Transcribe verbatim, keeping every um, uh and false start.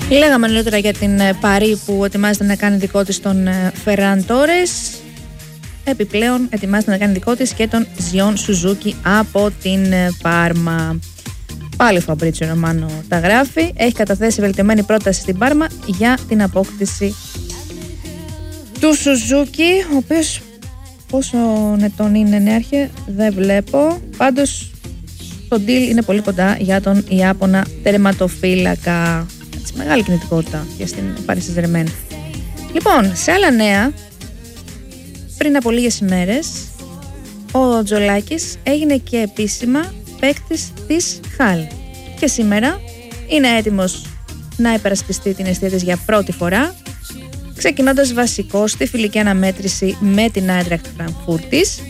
Λέγαμε νωρίτερα για την Παρί που ετοιμάζεται να κάνει δικό της τον Ferran Torres. Επιπλέον ετοιμάζεται να κάνει δικό της και τον Zion Suzuki από την Πάρμα. Πάλι ο Φαμπρίτσιο Ρωμάνο τα γράφει. Έχει καταθέσει βελτιωμένη πρόταση στην Πάρμα για την απόκτηση του Suzuki, ο οποίος πόσο ετών είναι, νέαρχε, δεν βλέπω. Πάντως το deal είναι πολύ κοντά για τον Ιάπωνα τερματοφύλακα. Έτσι, μεγάλη κινητικότητα και στην Paris Saint-Germain. Λοιπόν, σε άλλα νέα, πριν από λίγες ημέρες ο Τζολάκης έγινε και επίσημα παίκτης της Χαλ και σήμερα είναι έτοιμος να υπερασπιστεί την αιστεία της για πρώτη φορά, ξεκινώντας βασικό στη φιλική αναμέτρηση με την Άιντραχτ Φραγκφούρτης.